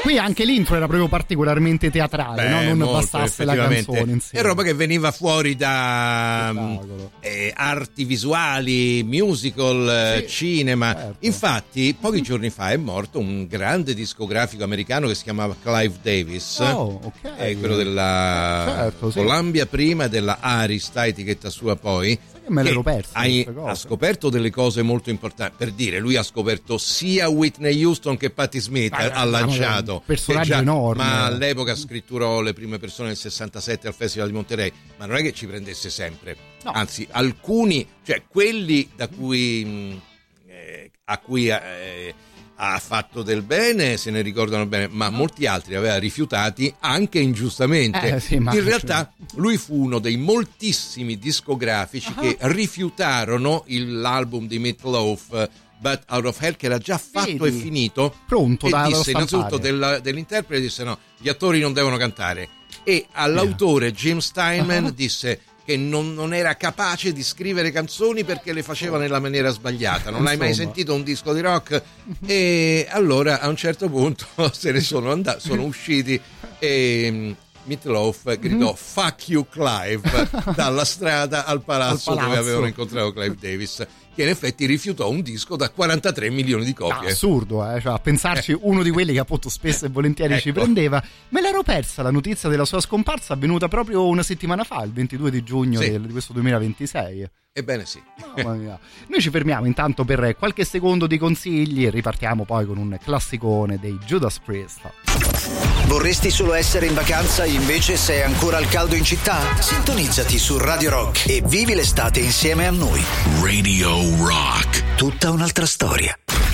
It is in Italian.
qui anche l'intro era proprio particolarmente teatrale, no? Non molto, bastasse la canzone in sé. È roba che veniva fuori da arti visuali, musical, cinema. Certo. Infatti pochi giorni fa è morto un grande discografico americano che si chiamava Clive Davis, quello della Columbia prima e della Arista, etichetta sua poi. Me l'ero perso. Ha scoperto delle cose molto importanti. Per dire, lui ha scoperto sia Whitney Houston che Patti Smith, ha lanciato personaggio enorme. Ma all'epoca scritturò le prime persone nel 67 al Festival di Monterey. Ma non è che ci prendesse sempre, no. Anzi alcuni, cioè quelli a cui ha fatto del bene se ne ricordano bene, ma molti altri aveva rifiutati anche ingiustamente. In realtà lui fu uno dei moltissimi discografici che rifiutarono l'album di Meat Loaf, But Out of Hell, che era già fatto e finito, pronto, e disse innanzitutto dell'interprete, disse no, gli attori non devono cantare, e all'autore Jim Steinman disse che non era capace di scrivere canzoni perché le faceva nella maniera sbagliata. Non hai mai sentito un disco di rock? E allora a un certo punto se ne sono usciti e Meat Loaf gridò "Fuck you Clive" dalla strada al palazzo dove avevano incontrato Clive Davis, che in effetti rifiutò un disco da 43 milioni di copie. Assurdo, cioè, a pensarci uno di quelli che appunto spesso e volentieri ci prendeva. Me l'ero persa la notizia della sua scomparsa, avvenuta proprio una settimana fa, il 22 di giugno di questo 2026. Ebbene sì. Mamma mia. Noi ci fermiamo intanto per qualche secondo di consigli e ripartiamo poi con un classicone dei Judas Priest. Vorresti solo essere in vacanza, invece sei ancora al caldo in città? Sintonizzati su Radio Rock e vivi l'estate insieme a noi. Radio Rock. Tutta un'altra storia.